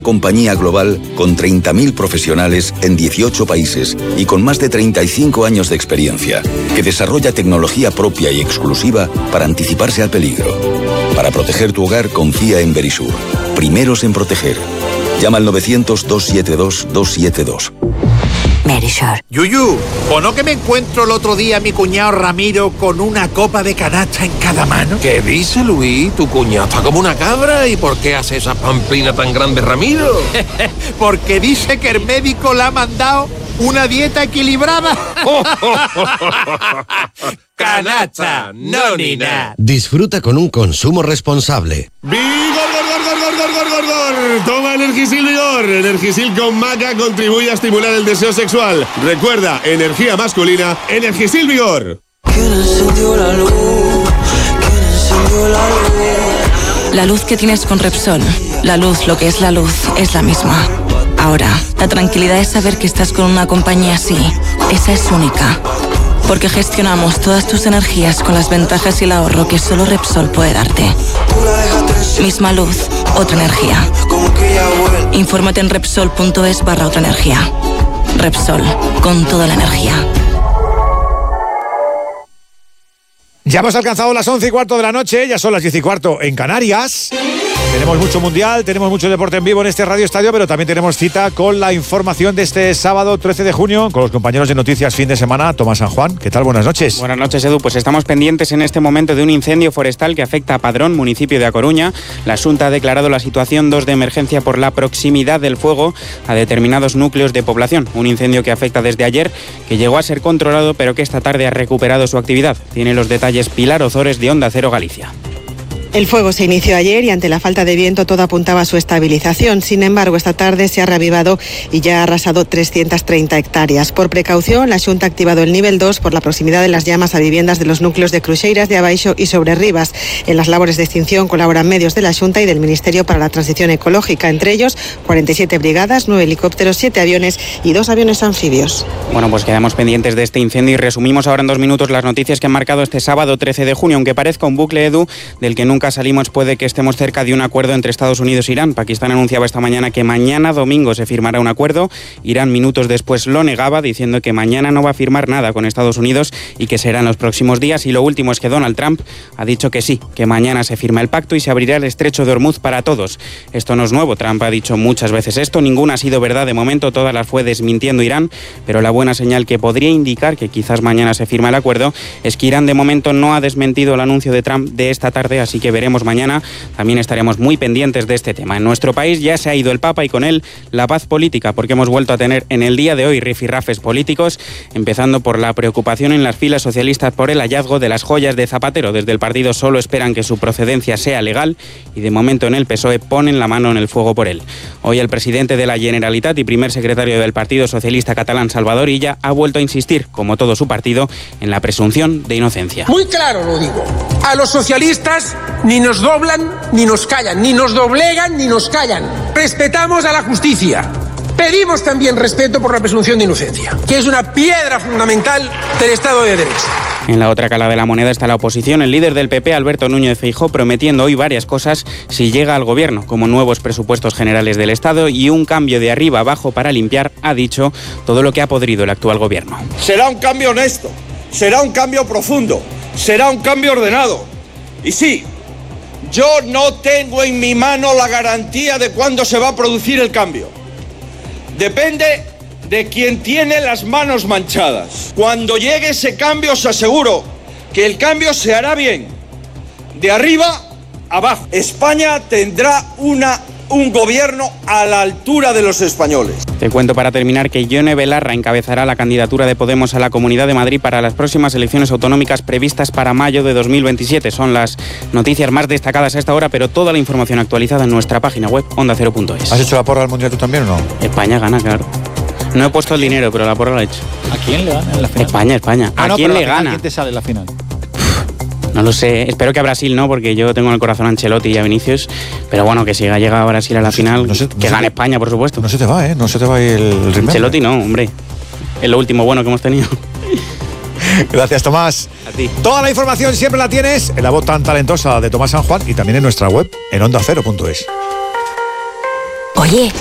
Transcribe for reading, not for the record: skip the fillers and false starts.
Compañía global con 30.000 profesionales en 18 países y con más de 35 años de experiencia, que desarrolla tecnología propia y exclusiva para anticiparse al peligro. Para proteger tu hogar, confía en Verisur. Primeros en proteger. Llama al 900-272-272. Verisur. Yuyu, ¿o no que me encuentro el otro día a mi cuñado Ramiro con una copa de canacha en cada mano? ¿Qué dice, Luis? Tu cuñado está como una cabra. ¿Y por qué hace esa pamplina tan grande, Ramiro? Porque dice que el médico le ha mandado una dieta equilibrada. Canacha, no ni nada. Disfruta con un consumo responsable. ¡Vigor! Toma Energisil Vigor. Energisil con maca contribuye a estimular el deseo sexual. Recuerda, energía masculina, Energisil Vigor. ¿Quién encendió la luz? ¿Quién encendió la luz? La luz que tienes con Repsol, la luz, lo que es la luz, es la misma. Ahora, la tranquilidad es saber que estás con una compañía así. Esa es única. Porque gestionamos todas tus energías con las ventajas y el ahorro que solo Repsol puede darte. Misma luz, otra energía. Infórmate en Repsol.es/otra energía. Repsol, con toda la energía. Ya hemos alcanzado las 11:15 de la noche, ya son las 10:15 en Canarias. Tenemos mucho mundial, tenemos mucho deporte en vivo en este Radio Estadio, pero también tenemos cita con la información de este sábado 13 de junio con los compañeros de Noticias Fin de Semana. Tomás San Juan, ¿qué tal? Buenas noches. Buenas noches, Edu. Pues estamos pendientes en este momento de un incendio forestal que afecta a Padrón, municipio de A Coruña. La Xunta ha declarado la situación 2 de emergencia por la proximidad del fuego a determinados núcleos de población. Un incendio que afecta desde ayer, que llegó a ser controlado, pero que esta tarde ha recuperado su actividad. Tiene los detalles Pilar Ozores de Onda Cero Galicia. El fuego se inició ayer y ante la falta de viento todo apuntaba a su estabilización. Sin embargo, esta tarde se ha reavivado y ya ha arrasado 330 hectáreas. Por precaución, la Xunta ha activado el nivel 2 por la proximidad de las llamas a viviendas de los núcleos de Cruxeiras, de Abaixo y Sobrerribas. En las labores de extinción colaboran medios de la Xunta y del Ministerio para la Transición Ecológica, entre ellos 47 brigadas, 9 helicópteros, 7 aviones y 2 aviones anfibios. Bueno, pues quedamos pendientes de este incendio y resumimos ahora en 2 minutos las noticias que han marcado este sábado 13 de junio, aunque parezca un bucle, Edu, del que nunca salimos, puede que estemos cerca de un acuerdo entre Estados Unidos e Irán. Pakistán anunciaba esta mañana que mañana domingo se firmará un acuerdo. Irán minutos después lo negaba, diciendo que mañana no va a firmar nada con Estados Unidos y que será en los próximos días. Y lo último es que Donald Trump ha dicho que sí, que mañana se firma el pacto y se abrirá el estrecho de Hormuz para todos. Esto no es nuevo, Trump ha dicho muchas veces esto, ninguna ha sido verdad de momento, todas las fue desmintiendo Irán, pero la buena señal que podría indicar que quizás mañana se firma el acuerdo es que Irán de momento no ha desmentido el anuncio de Trump de esta tarde, así que veremos mañana. También estaremos muy pendientes de este tema. En nuestro país ya se ha ido el Papa y con él la paz política, porque hemos vuelto a tener en el día de hoy rifirrafes políticos, empezando por la preocupación en las filas socialistas por el hallazgo de las joyas de Zapatero. Desde el partido solo esperan que su procedencia sea legal y de momento en el PSOE ponen la mano en el fuego por él. Hoy el presidente de la Generalitat y primer secretario del Partido Socialista Catalán, Salvador Illa, ha vuelto a insistir, como todo su partido, en la presunción de inocencia. Muy claro lo digo. A los socialistas ni nos doblan ni nos callan, ni nos doblegan ni nos callan. Respetamos a la justicia. Pedimos también respeto por la presunción de inocencia, que es una piedra fundamental del Estado de Derecho. En la otra cara de la moneda está la oposición. El líder del PP, Alberto Núñez Feijóo, prometiendo hoy varias cosas si llega al gobierno, como nuevos presupuestos generales del Estado y un cambio de arriba abajo para limpiar, ha dicho, todo lo que ha podrido el actual gobierno. Será un cambio honesto, será un cambio profundo, será un cambio ordenado. Y sí, yo no tengo en mi mano la garantía de cuándo se va a producir el cambio. Depende de quien tiene las manos manchadas. Cuando llegue ese cambio, os aseguro que el cambio se hará bien, de arriba abajo. España tendrá un gobierno a la altura de los españoles. Te cuento para terminar que Yone Belarra encabezará la candidatura de Podemos a la Comunidad de Madrid para las próximas elecciones autonómicas previstas para mayo de 2027. Son las noticias más destacadas a esta hora, pero toda la información actualizada en nuestra página web ondacero.es. ¿Has hecho la porra del Mundial tú también o no? España gana, claro. No he puesto el dinero, pero la porra la he hecho. ¿A quién le gana en la final? España. ¿A quién le gana? ¿Quién te sale en la final? No lo sé, espero que a Brasil no, porque yo tengo en el corazón a Ancelotti y a Vinicius, pero bueno, que si llega a Brasil a la final, que gane España, por supuesto. No se te va, no se te va el ritmo. Ancelotti no, hombre, es lo último bueno que hemos tenido. Gracias, Tomás. A ti. Toda la información siempre la tienes en la voz tan talentosa de Tomás San Juan y también en nuestra web, en ondacero.es. Oye,